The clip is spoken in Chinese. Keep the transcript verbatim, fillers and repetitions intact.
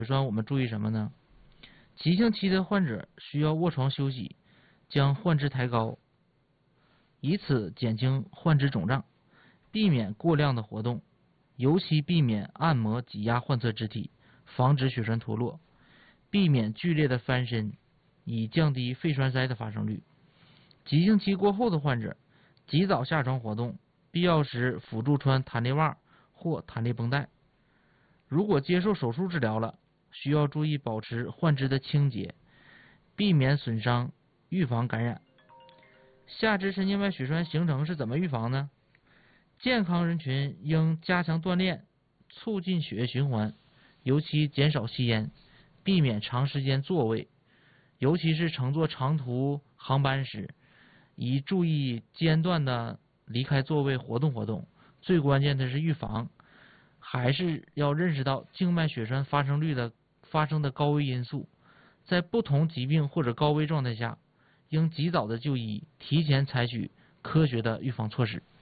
血栓我们注意什么呢？急性期的患者需要卧床休息，将患肢抬高，以此减轻患肢肿胀，避免过量的活动，尤其避免按摩挤压患侧肢体，防止血栓脱落，避免剧烈的翻身，以降低肺栓塞的发生率。急性期过后的患者，及早下床活动，必要时辅助穿弹力袜或弹力绷带。如果接受手术治疗了，需要注意保持患肢的清洁，避免损伤，预防感染。下肢神经外血栓形成是怎么预防呢？健康人群应加强锻炼，促进血液循环，尤其减少吸烟，避免长时间坐位，尤其是乘坐长途航班时，宜注意间断的离开座位活动活动。最关键的是预防，还是要认识到静脉血栓发生率的发生的高危因素，在不同疾病或者高危状态下，应及早的就医，提前采取科学的预防措施。